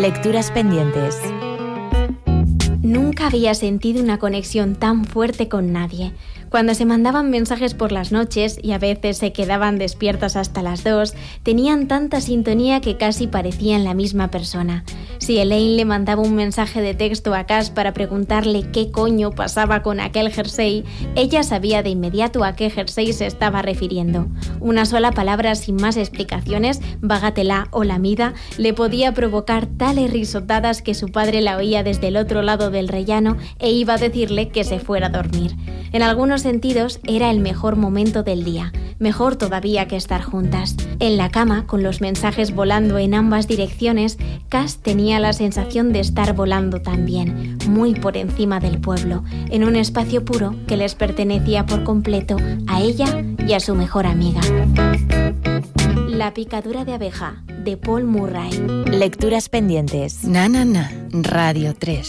Lecturas pendientes. Nunca había sentido una conexión tan fuerte con nadie. Cuando se mandaban mensajes por las noches y a veces se quedaban despiertas hasta las 2, tenían tanta sintonía que casi parecían la misma persona. Si Elaine le mandaba un mensaje de texto a Cass para preguntarle qué coño pasaba con aquel jersey, ella sabía de inmediato a qué jersey se estaba refiriendo. Una sola palabra sin más explicaciones, bagatela o lamida, le podía provocar tales risotadas que su padre la oía desde el otro lado del rellano e iba a decirle que se fuera a dormir. En algunos sentidos era el mejor momento del día, mejor todavía que estar juntas. En la cama, con los mensajes volando en ambas direcciones, Cass tenía la sensación de estar volando también, muy por encima del pueblo, en un espacio puro que les pertenecía por completo a ella y a su mejor amiga. La picadura de abeja, de Paul Murray. Lecturas pendientes. Na, na, na, Radio 3.